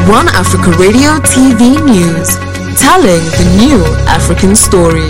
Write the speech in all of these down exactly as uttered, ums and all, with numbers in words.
One Africa Radio T V News, telling the new African story.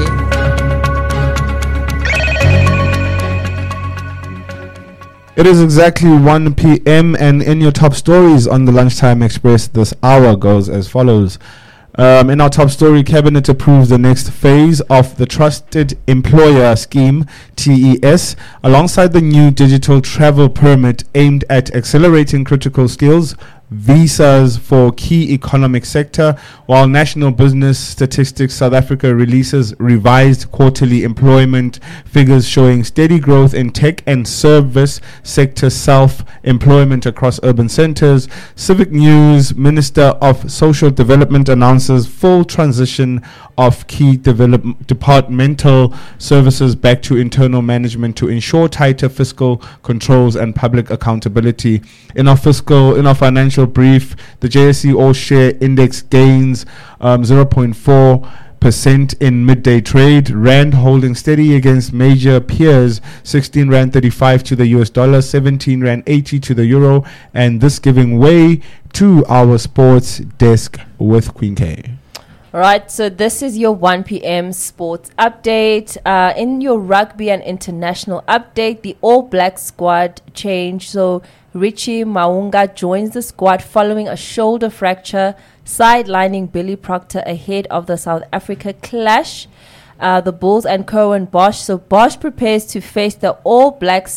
It is exactly one p.m. and in your top stories on the Lunchtime Express this hour goes as follows. Um, in our top story, Cabinet approves the next phase of the Trusted Employer Scheme, T E S, alongside the new digital travel permit aimed at accelerating critical skills visas for key economic sector, while National Business Statistics South Africa releases revised quarterly employment figures showing steady growth in tech and service sector self-employment across urban centers. Civic News, Minister of Social Development announces full transition of key develop- departmental services back to internal management to ensure tighter fiscal controls and public accountability. In our fiscal, in our financial brief, the J S E All Share Index gains um, zero point four percent in midday trade. Rand holding steady against major peers, sixteen Rand thirty-five to the U S dollar, seventeen Rand eighty to the euro, and this giving way to our sports desk with Queen K. Right, so this is your one p.m. sports update. Uh, in your rugby and international update, the All Black squad changed. So Richie Maunga joins the squad following a shoulder fracture, sidelining Billy Proctor ahead of the South Africa clash. Uh, the Bulls and Cohen Bosch. So Bosch prepares to face the All Blacks